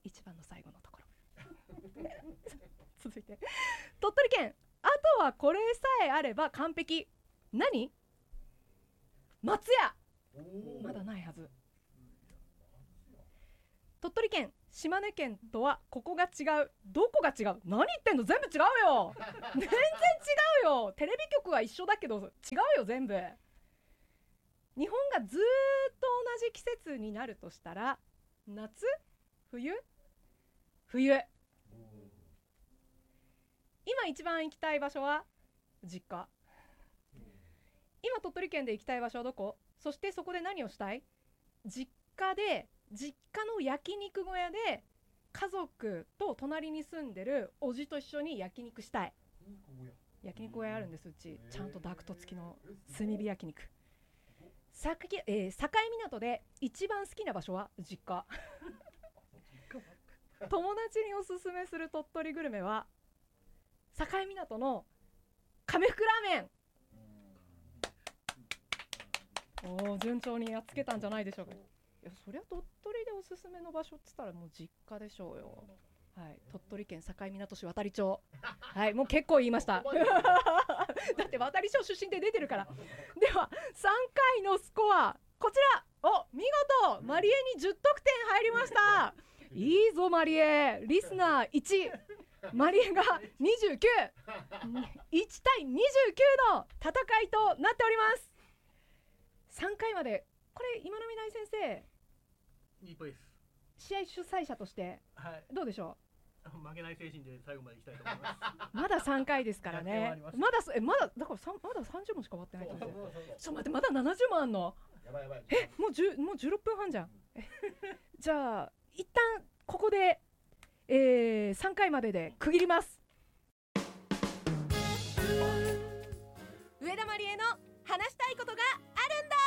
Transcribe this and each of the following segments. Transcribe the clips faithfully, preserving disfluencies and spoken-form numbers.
一番の最後のところ続いて鳥取県、あとはこれさえあれば完璧。何？松屋。まだないはず。鳥取県、島根県とはここが違う。どこが違う？何言ってんの？全部違うよ全然違うよ。テレビ局は一緒だけど違うよ全部。日本がずーっと同じ季節になるとしたら夏？冬？冬。今一番行きたい場所は実家。今鳥取県で行きたい場所はどこ？そしてそこで何をしたい？実家で、実家の焼肉小屋で家族と隣に住んでるおじと一緒に焼肉したい。焼肉小屋あるんです、うち。ちゃんとダクト付きの炭火焼肉。さかき、えー、境港で一番好きな場所は実家友達におすすめする鳥取グルメは境港の亀福ラーメン。おー、順調にやっつけたんじゃないでしょうか。いや、そりゃ鳥取でおすすめの場所っつったらもう実家でしょうよ。はい、鳥取県境港市渡町。はい、もう結構言いましただって渡町出身で出てるから。ではさんかいのスコアこちら。お、見事マリエにじゅってん入りました。いいぞマリエ。リスナーいち、マリエがにじゅうきゅう、いちたいにじゅうきゅうの戦いとなっております。さんかいまで、これ今波大先生いいポイです。 試合主催者としてどうでしょう？負けない精神で最後までいきたいと思いますまださんかいですからね。まだえまだだからまださんじゅう問しか終わってないと思う。ちょっと待って、まだななじゅう問あんの？やばいやばい。え、もうじゅうもうじゅうろっぷんはんじゃんじゃあ一旦ここで、えー、さんかいまでで区切ります。上田まりえの話したいことがあるんだ。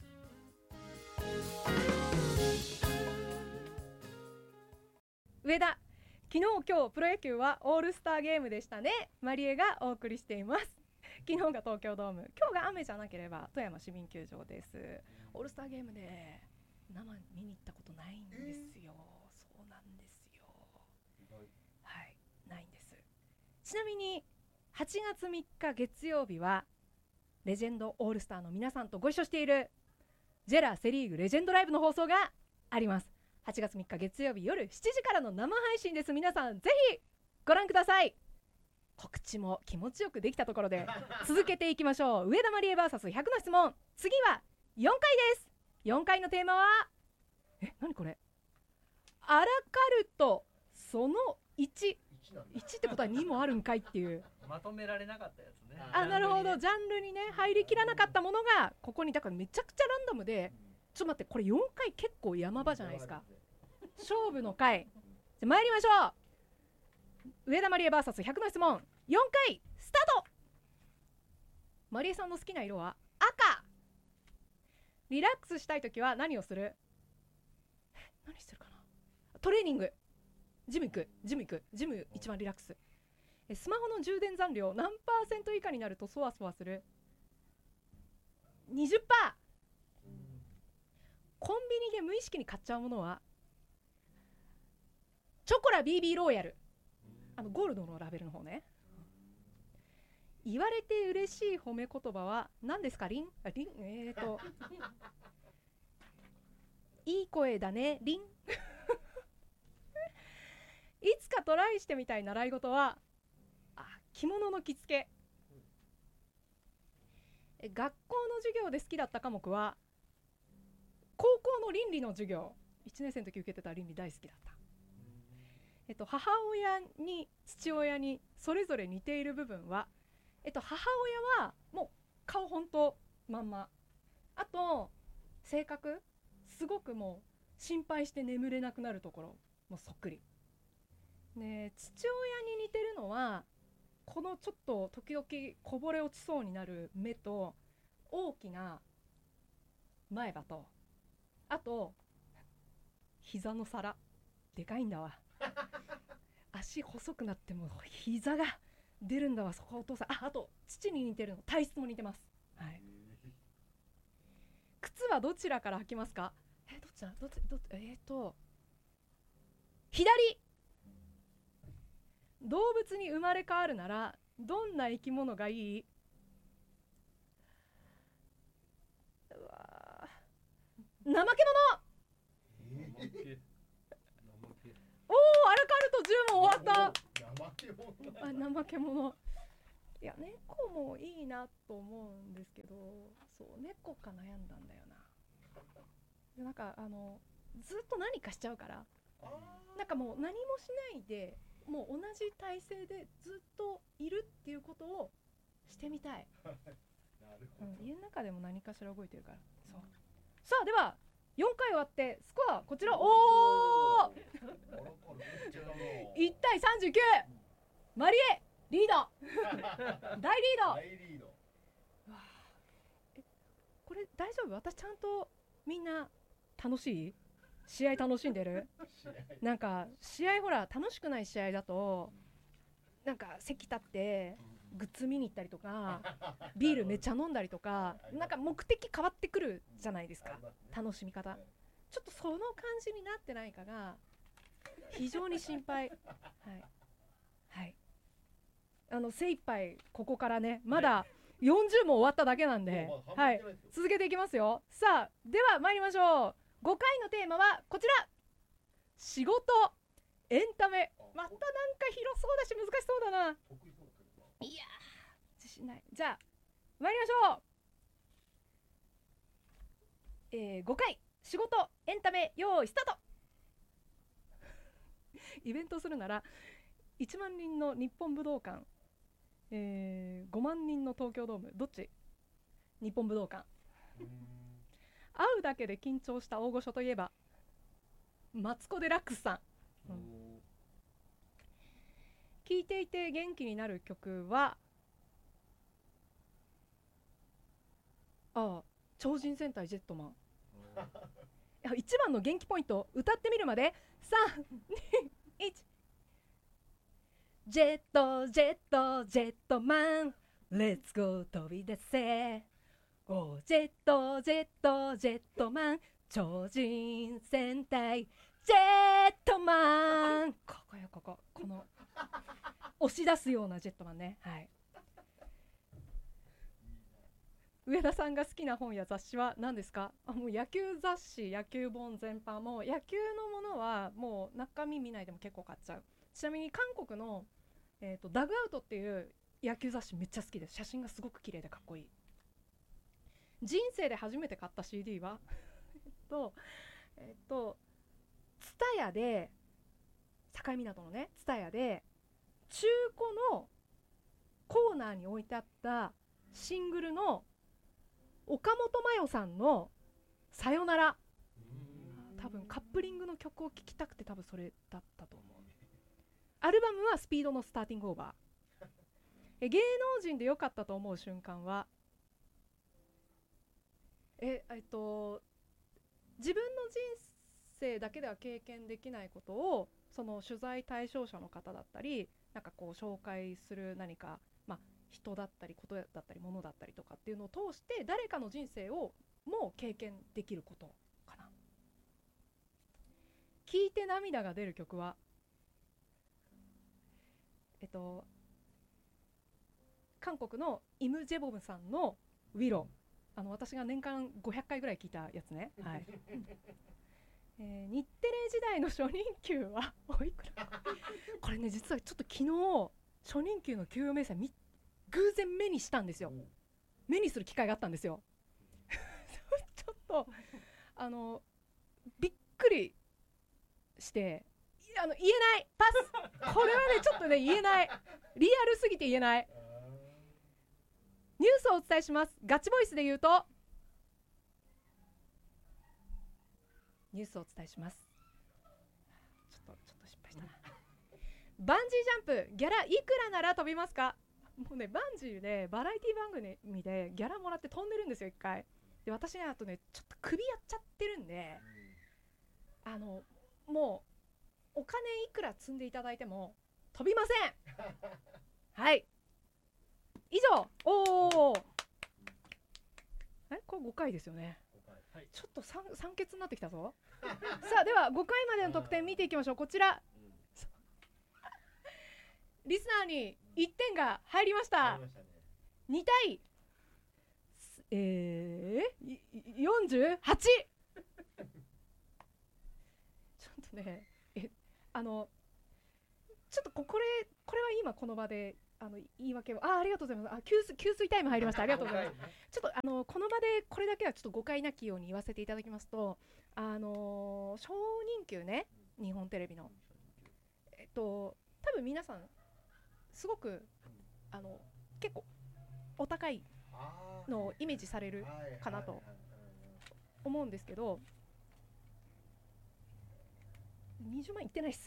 上田、昨日今日プロ野球はオールスターゲームでしたね。マリエがお送りしています。昨日が東京ドーム、今日が雨じゃなければ富山市民球場です。オールスターゲームで生見に行ったことないんですよ。そうなんですよ。はい、ないんです。ちなみにはちがつみっか月曜日はレジェンドオールスターの皆さんとご一緒しているジェラセリーグレジェンドライブの放送があります。はちがつみっか月曜日夜しちじからの生配信です。皆さんぜひご覧ください。告知も気持ちよくできたところで続けていきましょう。上田まりえ ブイエスひゃく の質問、次はよんかいです。よんかいのテーマはえ、何これ、アラカルトそのいち。いちってことはにもあるんかいっていうまとめられなかったやつね。 あ、なるほど、ジャンルにね入りきらなかったものがここに、だからめちゃくちゃランダムで、ちょっと待って、これよんかい結構山場じゃないですか。勝負の回。じゃ参りましょう。上田まりえ ブイエスひゃく の質問、よんかいスタート。まりえさんの好きな色は赤。リラックスしたいときは何をする？何してるかな。トレーニング、ジム行く、ジム行く、ジム一番リラックス。えスマホの充電残量何パーセント以下になるとそわそわする？ にじゅっパーセント。コンビニで無意識に買っちゃうものはチョコラ ビービー ローヤル、あのゴールドのラベルの方ね。言われて嬉しい褒め言葉は何ですか？リンあリンえーといい声だねリンいつかトライしてみたい習い事はあ着物の着付け。え学校の授業で好きだった科目は高校の倫理の授業。いちねん生の時受けてた倫理大好きだった。えっと、母親に父親にそれぞれ似ている部分は、えっと、母親はもう顔ほんとまんま。あと性格すごくもう心配して眠れなくなるところもそっくり。ね、父親に似てるのはこのちょっと時々こぼれ落ちそうになる目と大きな前歯と、あと膝の皿でかいんだわ足細くなっても膝が出るんだわ。そこはお父さん。あ、あと父に似てるの、体質も似てます、はい、靴はどちらから履きますか？えどっちだどっちどっちえーと左。動物に生まれ変わるならどんな生き物がいい？うわー、怠け者。おお、アラカルトじゅう問終わった。 怠け者。 あ、怠け者。いや、猫もいいなと思うんですけど、そう猫か悩んだんだよな。でなんかあのずっと何かしちゃうから、なんかもう何もしないでもう同じ体勢でずっといるっていうことをしてみたい。 なるほど。 うん、家の中でも何かしら動いてるから。そう。さあではよんかい終わってスコアこちら。おお。いちたいさんじゅうきゅう。マリエリード。大リード。 大リード。 わあ、え、これ大丈夫？私ちゃんとみんな楽しい？試合楽しんでる？なんか試合ほら楽しくない試合だとなんか席立ってグッズ見に行ったりとかビールめっちゃ飲んだりとかなんか目的変わってくるじゃないですか。楽しみ方ちょっとその感じになってないかが非常に心配。はいはい、あの精一杯ここからねまだよんじゅう問終わっただけなんで、はい、続けていきますよ。さあでは参りましょう。ごかいのテーマはこちら。仕事エンタメ。またなんか広そうだし難しそうだな。いやー自信ない。じゃあ参りましょう。えー、ごかい仕事エンタメ用意スタート。イベントするならいちまんにんの日本武道館、えー、ごまんにんの東京ドーム、どっち？日本武道館。会うだけで緊張した大御所といえばマツコ・デラックスさん、うん、聴いていて元気になる曲はああ超人戦隊ジェットマン。一番の元気ポイント歌ってみるまでさん、に、いち。ジェットジェットジェットマンレッツゴー飛び出せ。おジェットジェットジェットマン超人戦隊ジェットマン。ここよこここの押し出すようなジェットマンね。はい。上田さんが好きな本や雑誌は何ですか？あ、もう野球雑誌野球本全般も野球のものはもう中身見ないでも結構買っちゃう。ちなみに韓国の、えーと、ダグアウトっていう野球雑誌めっちゃ好きです。写真がすごく綺麗でかっこいい。人生で初めて買った シーディー はえっとえっとツタヤで境港のねツタヤで中古のコーナーに置いてあったシングルの岡本真代さんのさよなら。多分カップリングの曲を聴きたくて多分それだったと思う。アルバムはスピードのスターティングオーバー。え芸能人で良かったと思う瞬間はええっと自分の人生だけでは経験できないことをその取材対象者の方だったりなんかこう紹介する何か、まあ、人だったりことだったり物だったりとかっていうのを通して誰かの人生をも経験できることかな。聞いて涙が出る曲はえっと韓国のイム・ジェボムさんのウィロー。あの私が年間ごひゃっかいぐらい聞いたやつね。はいえー、日テレ時代の初任給はおいくら？これね実はちょっと昨日初任給の給与明細み偶然目にしたんですよ。目にする機会があったんですよ。ちょっとあのびっくりしてあの言えないパス。これはねちょっとね言えない。リアルすぎて言えない。ニュースをお伝えします。ガチボイスで言うとニュースをお伝えします。ちょっとちょっと失敗したな。バンジージャンプギャラいくらなら飛びますか？もうねバンジーでバラエティ番組でギャラもらって飛んでるんですよいっかいで。私ねあとねちょっと首やっちゃってるんであのもうお金いくら積んでいただいても飛びません。はい以上。おおえこれごかいですよね。 はい、 ちょっと酸酸欠になってきたぞさあではごかいまでの得点見ていきましょう。こちら、うん、リスナーにいってんが入りました、ね、にたいえー、よんじゅうはち ちょっとねえあのちょっとここれこれは今この場であの言い訳を あ, ありがとうございます。あ、給水給水タイム入りました。ありがとうございます。ちょっとあのこの場でこれだけはちょっと誤解なきように言わせていただきますと、あのー、少人級ね、日本テレビのえっと多分皆さんすごくあの結構お高いのをイメージされるかなと思うんですけど、にじゅうまんいってないです。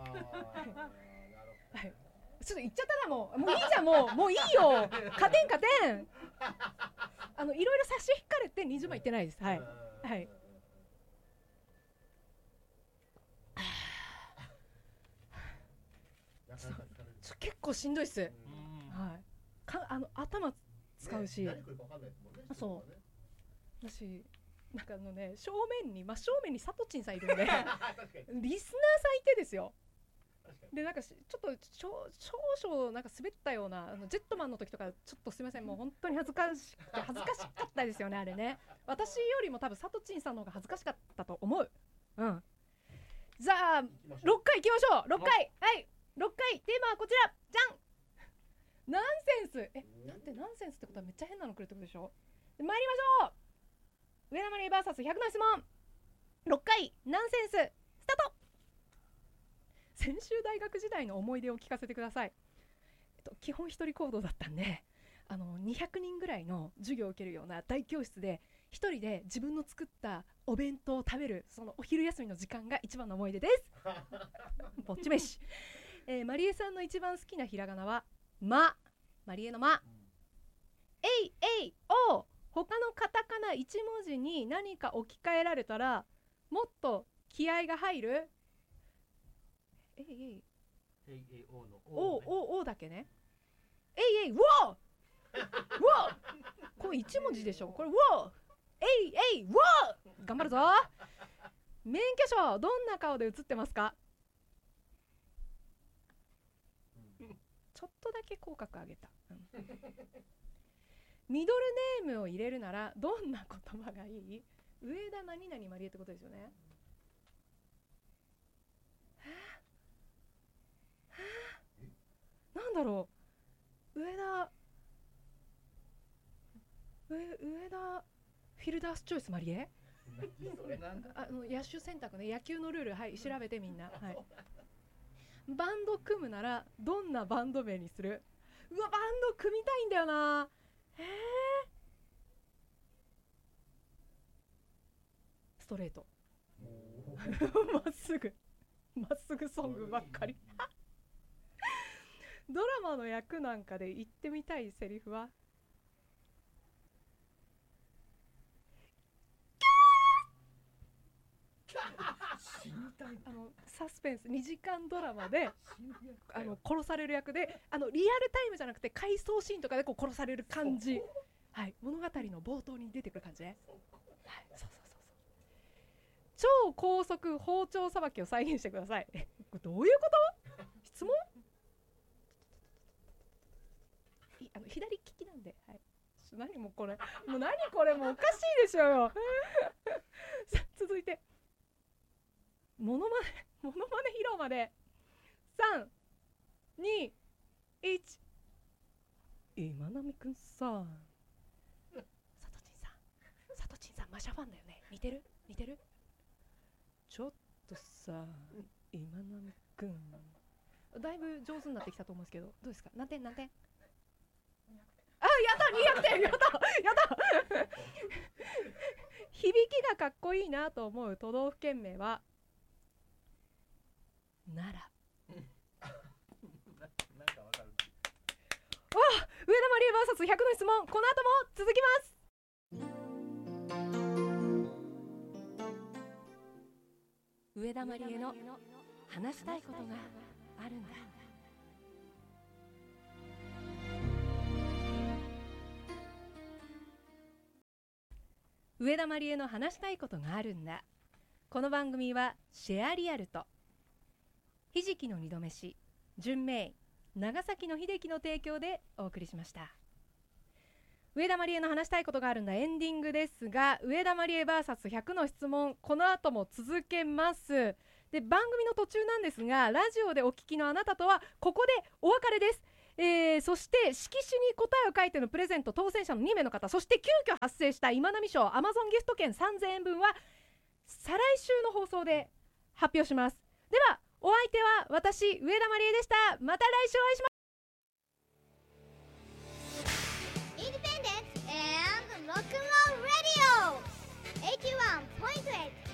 はい、ちょっと言っちゃったな、もうもういいじゃん、もうもういいよ、勝てん勝てんあのいろいろ差し引かれてにじゅうまんいってないです。はいはい結構しんどいっす。はい、かあの頭使うし、ね、そうだし、なんかあのね、正面に真正面にサトチンさんいるんでリスナーさんいてですよ。でなんかちょっと少々なんか滑ったようなあのジェットマンの時とかちょっとすみません、もう本当に恥ずかしくて恥ずかしかったですよねあれね。私よりも多分サトチンさんの方が恥ずかしかったと思う。うん。じゃあろっかい行きましょう。ろっかい、はい、ろっかいテーマはこちらじゃん。ナンセンス。え、だってナンセンスってことはめっちゃ変なの来るってことでしょ。で参りましょう。上田マリー ブイエスひゃく の質問。ろっかいナンセンススタート。専修大学時代の思い出を聞かせてください。えっと、基本一人行動だったんで、あのにひゃくにんぐらいの授業を受けるような大教室で一人で自分の作ったお弁当を食べるそのお昼休みの時間が一番の思い出ですぼっち飯、えー、マリエさんの一番好きなひらがなはま。マリエのま、うん、えいえいお。他のカタカナいち文字に何か置き換えられたらもっと気合が入る。えいえいえいえいおのお、 ね、 お、おだけね。えいえい、ウォーウォーこれいち文字でしょ。これウォーえいえいウォー。頑張るぞ。免許証どんな顔で写ってますか。ちょっとだけ口角上げた、うん、ミドルネームを入れるならどんな言葉がいい。上田何々マリエってことですよね。なんだろう、上田上上田フィルダースチョイスマリエあの野手選択ね、野球のルール、はい、調べてみんな、はい、バンド組むならどんなバンド名にする。うわバンド組みたいんだよな。へえ。ストレートまっすぐまっすぐソングばっかりドラマの役なんかで言ってみたいセリフは。あのサスペンスにじかんドラマであの殺される役で、あのリアルタイムじゃなくて回想シーンとかでこう殺される感じ、はい、物語の冒頭に出てくる感じね、はい、そうそうそうそう。超高速包丁さばきを再現してください。え、これどういうこと？質問？いあの左利きなんで、はい、何もこれもう何これもうおかしいでしょうよさ続いてモノマネモノマネ披露までさんにいち。今波くんさ、サトチンさんサトチンさんマシャファンだよね。似てる似てる。ちょっとさ今波くんだいぶ上手になってきたと思うんですけど、どうですか。何点何点。あ、やったにひゃくてんやったやった響きがかっこいいなと思う都道府県名は奈良なんかわかる。 わあ、上田マリエ ブイエスひゃく の質問、この後も続きます。上田マリエの話したいことがあるんだ。 上田まりえの話したいことがあるんだ。この番組はシェアリアルとひじきの二度飯、純明、長崎の秀樹の提供でお送りしました。上田まりえの話したいことがあるんだエンディングですが、上田まりえ ブイエスひゃく の質問、この後も続けます。で、番組の途中なんですが、ラジオでお聞きのあなたとはここでお別れです。えー、そして色紙に答えを書いてのプレゼント当選者のにめいの方、そして急遽発生した今波賞 Amazon ギフト券さんぜんえんぶんは再来週の放送で発表します。ではお相手は私上田まりえでした。また来週お会いしましょう。 Independent and Rock and Roll Radio eighty-one point eight